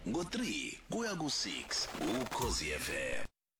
ngo3 kuya ku6 uKhosi FM.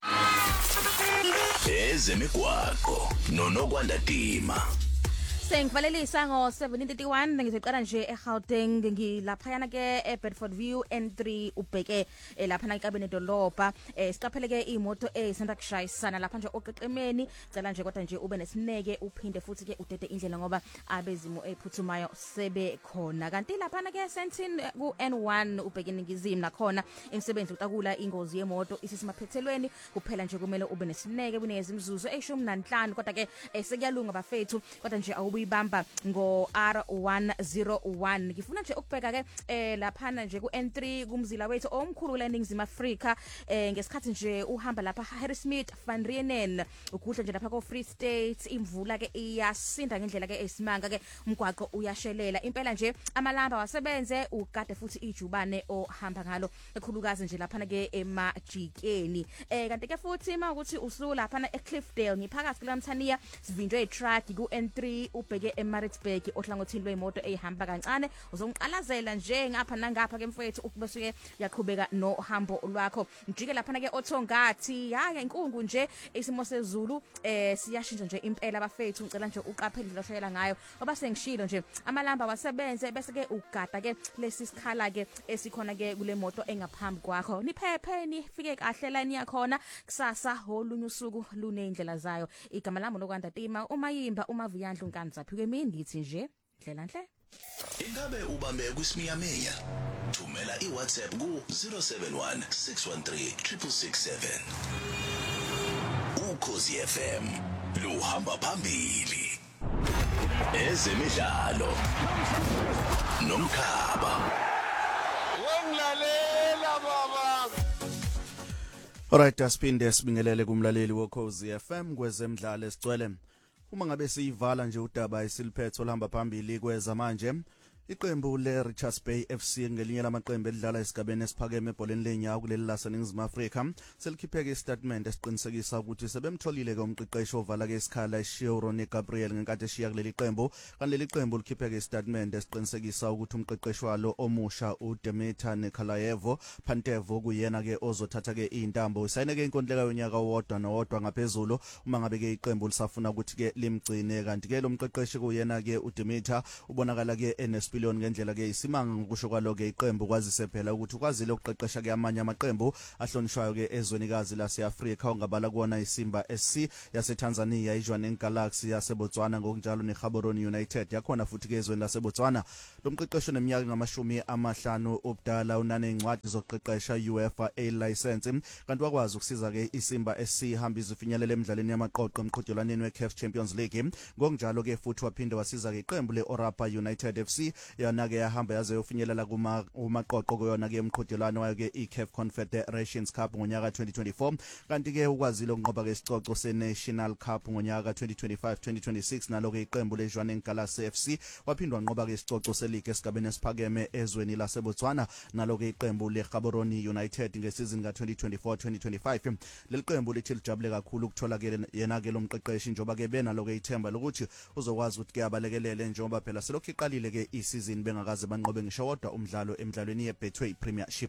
Ezemigwaqo noNokwanda Dima. Sengivalelisa ngo-7:31 ngizoqala nje eGauteng ngilaphayana ke eBedford View N3 ubheke lapha eKabini dolobha siqaphele ke imoto esanda kushayisana lapha nje oqeqemeni cela nje kodwa nje ube nesineke uphinde futhi ke udede indlela ngoba abezimo ephuthumayo sebe khona kanti lapha ke Sentin ku N1 ubheke ningizimu nakhona imisebenzi utakula ingozi yemoto isisimaphethelweni kuphela nje kumele ube nesineke kunikeza imizuzu e15 kodwa ke sekuyalunga bafethu kodwa nje uyibamba ngo R101 ngifuna nje ukubheka ke lapha nje ku N3 kumzila wethu omkhulu la eNingizimu Afrika ngesikhathi nje uhamba lapha Harrismith Van Rienen ukudla nje lapha ko Free State imvula ke iyasinda ngendlela ke esimanga ke umgwaqo uyashelela impela nje amalamba wasebenze ugade futhi ijubane ohamba ngalo ekhulukazi nje lapha ke emajikeni kanti ke futhi mawukuthi usuku lapha eCliffdale ngiphakathi kulamthaniya sivinjwe iTruck ku N3 ubheke eMaritzburg ohlangothini lwemoto ehamba kancane uzongiqalazela nje ngapha nangapha ke mfowethu ukubesuke yaqhubeka nohambo lwakho njike lapha ke othongathi yake inkungu nje isimo sezulu siyashintsha nje impela bafethu ngicela nje uqaphele loshayela ngayo ngoba sengishilo nje amalamba wasebenze bese ke ugada ke lesi sikhala ke esikhona ke kule moto engaphambi kwakho niphephe nifike kahle la niyakhona kusasa olunye usuku lunezindlela zayo igama lami lokwanda Dima umayimba umavuyandlu zaphiwe mina ngithi nje ndlela nhle Ingabe ubambe kwisiminyaminya thumela iWhatsApp ku 071 613 667 uKhosi FM luhamba phambili ezemidlalo nomkhaba wenglalela baba. Alright, asphinde sibingelele kumlaleli woKhosi FM kwezemidlalo esigcwele. Uma ngabe siyivala nje udaba isiliphetho lahamba phambili kweza manje iqembu leRichards Bay FC ngelinye lamaqembu elidlala esigabeni esiphakeme ebholeni lenyawo kuleli laseNingizimu Afrika selikhipheke istatement esiqinisekisa ukuthi sebemtholile ke umqeqeshi ovala ke isikhala eShioroni Gabriel ngenkathi eshiya kuleli qembu kanti leli qembu likhipheke istatement esiqinisekisa ukuthi umqeqeshi walo omusha uDimitar Nikolayevo Pantevo kuyena ke ozothatha ke intambo usayine ke inkontileka yonyaka owodwa nowodwa ngaphezulu uma ngabe ke iqembu lisafuna ukuthi ke limgcine kanti ke lo mqeqeshi kuyena ke uDimitar ubonakala ke billion ngendlela ke isimanga ngokusho kwaloke iqembu kwazise phela ukuthi ukwazile ukuqeqesha ke amanye amaqembu ahlonishwayo ke ezwenikazi laseAfrika ongabala kuona iSimba SC yaseTanzania iJwaneng Galaxy yaseBotswana ngokunjalo neGaborone United yakhona futhi ke ezweni laseBotswana lo mqeqeshi neminyaka ngamashumi 50 ubudala unane incwadi zokuqeqesha UEFA A license kanti wakwazi ukusiza ke iSimba SC hamba izifinyelela emidlalweni yamaqoqo emqhudelwaneni weCAF Champions League ngokunjalo ke futhi waphinde wasiza ke iqembu leOrapa United FC yana ke yahamba yaze yofinyelela kumaqoqo kuyona ke emqhudelwano wayo ke iCAF Confederations Cup ngonyaka 2024 kanti ke ukwazile ukunqoba ke isicoco seNational Cup ngonyaka 2025-2026 naloke iqembu leJwaneng Galaxy FC waphindwa wanqoba ke isicoco seleague esigabeni esiphakeme ezweni laseBotswana naloke iqembu leGaborone United ngesizini ka2024-2025 leli qembu lithi lijabule kakhulu ukuthola ke yena ke lo mqeqeshi njoba ke benaloke ithemba lokuthi uzokwazi ukuthi ke abalekelele njengoba phela selokhu iqalile ke isizini bengakaze banqobe ngisho wodwa umdlalo emidlalweni yeBetway Premiership.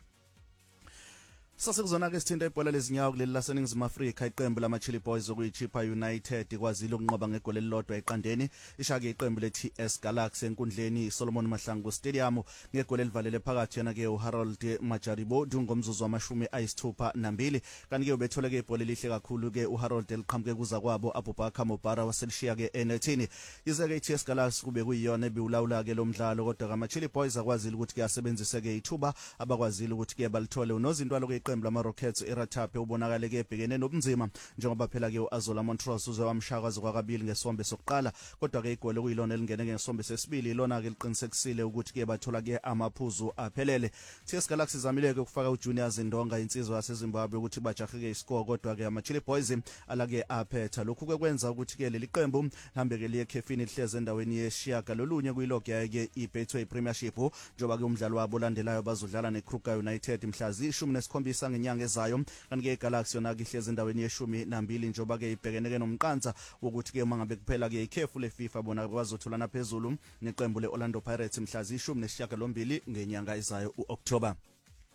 Sasekuzona ke sithinta ibhola lezinyawo kuleli laseNingizimu Afrika iqembu lamaChilli Boys okuyiChippa United kwazile ukunqoba ngegoli elilodwa eqandeni ishake iqembu leTS Galaxy enkundleni Solomon Mahlangu Stadium ngegoli elivalele phakathi yena ke uHarold Majaribo ngomzuzu wamashumi ayisithupha-2 kanti ke ubethole ke ibhola elihle kakhulu ke uHarold eliqhamuke kuza kwabo Abubakar Mobara waselishiya ke enethini yize ke iTS Galaxy kube kuyiyona ebiwulawula ke lo mdlalo kodwa amaChilli Boys akwazile ukuthi ke asebenzise ke ithuba abakwazile ukuthi ke balithole unozinto lo iqembu lamaRockets eRathape ubonakale ke ebhekene nobunzima njengoba phela ke uAzola Montrose uze wamshakaza kwakabili ngesombe sokuqala kodwa ke igoli kuyilona elingene ngesombe sesibili ilona ke liqinisekisile ukuthi ke bathola ke amaphuzu aphelele TS Galaxy zamile ke ukufaka uJunior Zindonga insizwa yaseZimbabwe ukuthi bajaheke iscore kodwa ke amaChilli Boys alake aphetha lokhu ke kwenza ukuthi ke leli qembu lihambe ke liye khefini lihleze endaweni yeshiyaga lolunye kuyilog yake iBetway Premiership njoba ke umdlalo wabo olandelayo bazodlala neKruger United mhla zi-17 ngenyanga ezayo kanti ke iGalaxy yona ihlezi endaweni ye-12 njoba ke ibhekene ke nomqansa wokuthi ke mangabe kuphela ke ikhefu leFIFA bona bazotholana phezulu neqembu leOrlando Pirates mhla zi-18 ngenyanga ezayo uOctober.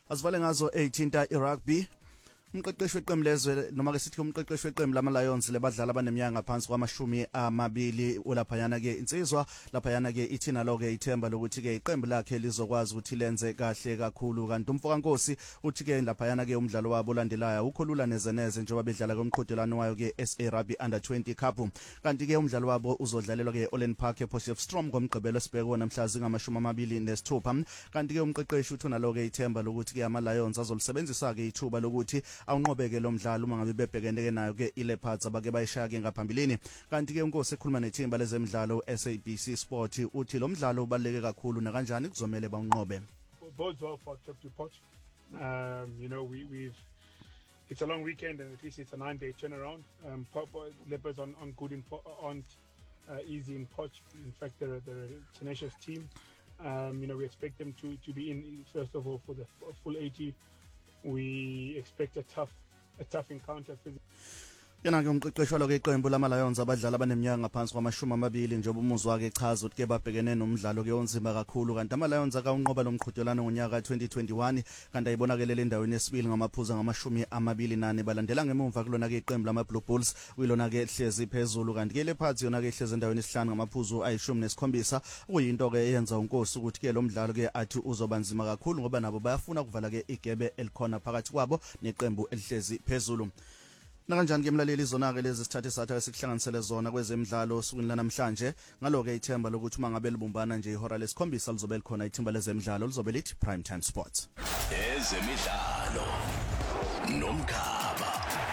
Asivale ngazo 18 irugby. Umqeqeshi weqembu lezwe noma ke sithi umqeqeshi weqembu lama Lions lebadlala abaneminyaka ngaphansi kwamashumi amabili ulaphayana ke insizwa laphayana ke ithina lo ke ithemba lokuthi ke iqembu lakhe lizokwazi ukuthi lenze kahle kakhulu kanti umfoka Nkosi uthi ke laphayana ke umdlalo wabo olandelayo ukholula nezeneze njengoba bedlala komqhudelwano wayo ke SA Rugby Under 20 Cup kanti ke umdlalo wabo uzodlalelwa ke Olen Park ePotchefstroom ngomgqibelo sibhekwe namhla zingama26 kanti ke umqeqeshi uthina lo ke ithemba lokuthi ke ama Lions azolisebenzisa ke ithuba lokuthi awunqobeke lo mdlalo uma ngabe bebhekene ke nayo ke iLeopards abake bayishaya ke ngaphambilini kanti ke Nkosi ekhuluma nethimba lezemidlalo SABC Sport uthi lo mdlalo ubaleke kakhulu na kanjani kuzomela bawunqobe. Bodes well for our trip to Potch. You know, it's a long weekend and at least it's a 9-day turnaround. Leopards on good aren't easy in Potch. In fact, they're a tenacious team. You know, we expect them to be in first of all for the full 80. We expect a tough encounter. Yena ke umqeqeshi lo ke iqembu lama Lions abadlala abaneminyaka ngaphansi kwamashumi amabili njengoba umuzwa wake echaza ukuthi ke babhekene nomdlalo ke onzima kakhulu kanti ama Lions akawunqoba lo mqhudelwano ngonyaka 2021 kanti ayibonakelele endaweni yesibili ngamaphuzu ngama-28 balandela ngemumva kulona ke iqembu lama Blue Bulls uyilona ke hlezi phezulu kanti ke Leopards yona ke hlezi endaweni yesihlanu ngamaphuzu ayi-17 kuyinto ke eyenza uNkosi ukuthi ke lo mdlalo ke athi uzobanzima kakhulu ngoba nabo bayafuna ukuvala ke igebe elikhona phakathi kwabo neqembu elihlezi phezulu. Nakanjani ke mlaleli izona ke lezi sithathe satha esikuhlanganisele zona kwezemidlalo osukwini lanamhlanje ngalo ke ithemba lokuthi uma ngabe libumbana nje ihora lesikhombisa lizobe likhona ithimba lezemidlalo lizobe lithi Prime Time Sports. Ezemidlalo nomkhaba.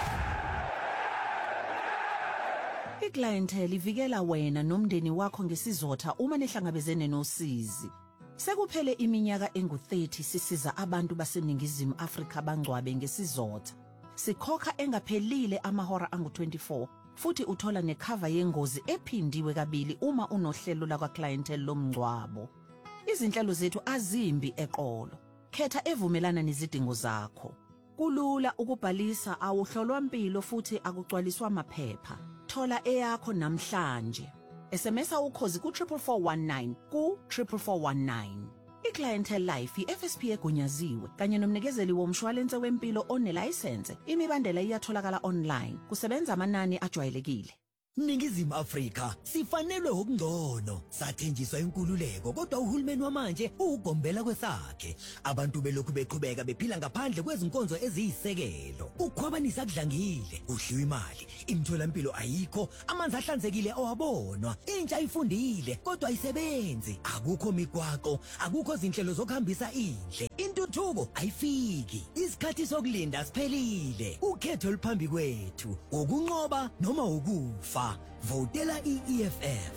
Iclientele ivikela wena nomndeni wakho ngesizotha uma nehlangabezene nosizi. Sekuphele iminyaka engu-30 sisiza abantu baseningizimu Afrika bangcwabe ngesizotha. Sikhokha engaphelile amahora angu-24 futhi uthola necover yengozi ephindiwe kabili uma unohlelo lakwa clientele lomngcwabo. Izinhlelo zethu azimbi eqolo. Khetha evumelana nezidingo zakho. Kulula ukubhalisa awuhlolwa impilo futhi akugcwaliswa amaphepha. Thola eyakho namhlanje. SMS ukhozi ku44419 ku44419. iClientele Life iFSP egunyaziwe kanye nomnikezeli womshwalense wempilo onelicense imibandela iyatholakala online kusebenza amanani ajwayelekile. Ningizimu Afrika sifanelwe okungcono sathenjiswa inkululeko kodwa uhulumeni wamanje ugombela kwesakhe abantu belokhu beqhubeka bephila ngaphandle kwezinkonzo eziyisekelo ukukhwabanisa kudlangile udliwa imali imtholampilo ayikho amanzi ahlanzekile awabonwa intsha ifundile kodwa ayisebenzi akukho migwaqo akukho zinhlelo zokuhambisa indle intuthuko ayifiki isikhathi sokulinda siphelile ukhetho oluphambi kwethu ukunqoba noma ukufa votela iEFF.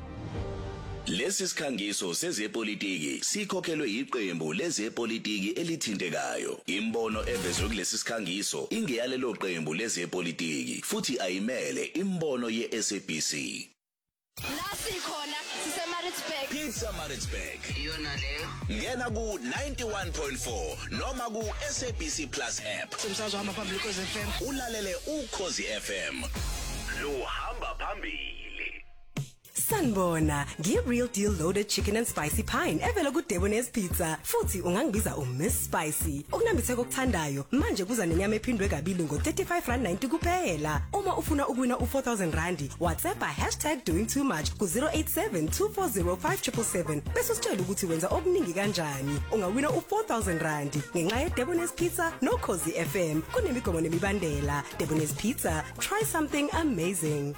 Lesi sikhangiso sezepolitiki sikhokhelwe iqembu lezepolitiki elithintekayo. Imbono evezwe kulesi sikhangiso ingeyalelo qembu lezepolitiki futhi ayimele imbono yeSABC. Lasi khona siseMaritzburg. Pizza Maritzburg. Iyona leyo. Ngena ku 91.4 noma ku SABC Plus app. Umsakazo hamba phambili kweZFM. Ulalele uKhosi FM. Luhamba phambili. Sanibona, ngi-Real Deal Loaded Chicken and Spicy Pine evela ku-Debonairs Pizza futhi ungangibiza Miss Spicy. Ukunambitheka okuthandayo manje kuza nenyama ephindwe kabili ngo-R35.90 kuphela. Uma ufuna ukuwina u-R4,000 WhatsApp #doingtoomuch ku-087-240-5777 bese usitshela ukuthi wenza okuningi kanjani. Ungawina u-R4,000 ngenxa ye-Debonairs Pizza noKhosi FM. Kunemigomo nemibandela. Debonairs Pizza, try something amazing.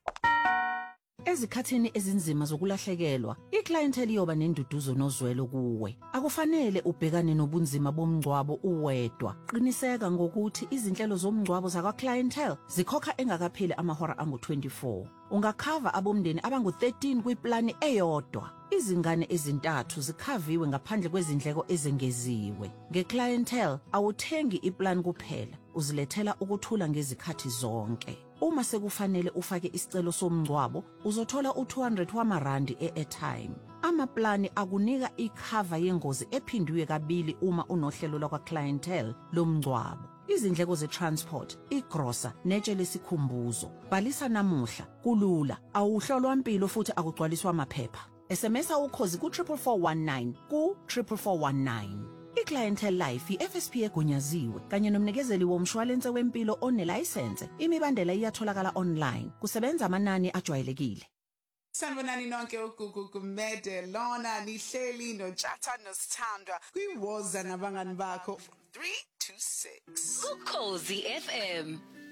Ezikhathini ezinzima zokulahlekelwa, iClientele iyoba nenduduzo nozwelo kuwe. Akufanele ubhekane nobunzima bomngcwabo uwedwa. Qiniseka ngokuthi izinhlelo zomngcwabo zakwaClientele zikhokha engakapheli amahora angu-24. Ungakhava abomndeni abangu-13 kwiplani eyodwa. Izingane ezintathu zikhaviwe ngaphandle kwezindleko ezengeziwe. NgeClientele awuthengi iplan kuphela, uzilethela ukuthula ngezikhathi zonke. Uma sekufanele ufake isicelo somngcwabo, uzothola u200 wamarandi e-airtime. Amaplani akunika ikhava yengozi ephindiwe kabili uma unohlelo lakwaClientele lomngcwabo. Izindleko ze-transport, igrosa, netshe lesikhumbuzo. Bhalisa namuhla, kulula, awuhlolwa impilo futhi akugcwaliswa amaphepha. SMS ukhozi ku44419 ku44419. iClientele Life iFSP egunyaziwe kanye nomnikezeli womshwalense wempilo onelicense. Imibandela iyatholakala online. Kusebenza amanani ajwayelekile. Sanibonani nonke ugugu Mede Lona nihleli noNtshatha noSithandwa kwiwoza nabangani bakho 3 to 6 Ukhozi FM